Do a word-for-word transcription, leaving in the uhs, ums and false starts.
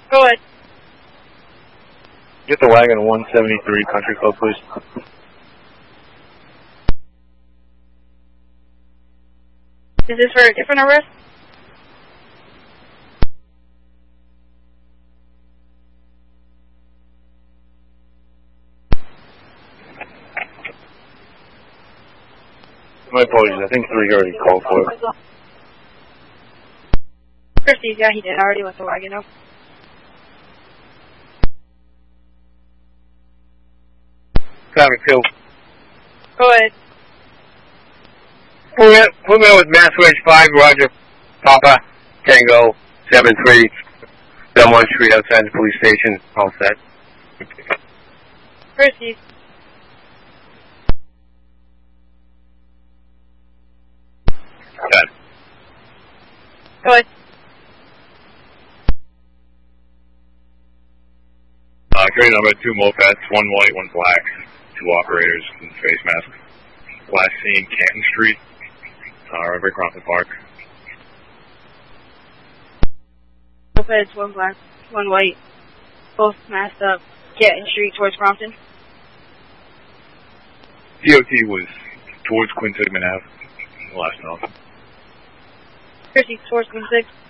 Go ahead. Get the wagon one seventy-three Country Club, please. Is this for a different arrest? My apologies, I think three already called for it. Christie's, yeah, he did. I already let the wagon know. Copy, two. Go ahead. Put me, put me with Masswedge five, Roger, Papa, Tango, seven three, Belmont Street outside the police station, all set. Christie's. Got it. Go ahead. Uh, train number two mopeds, one white, one black, two operators in face masks. Last seen Canton Street, uh, right across the park. Mopeds, one black, one white, both masked up. Canton Street towards Crompton. D O T was towards Quinn Sigmund Avenue, last known. Christie, towards Quinn Sig.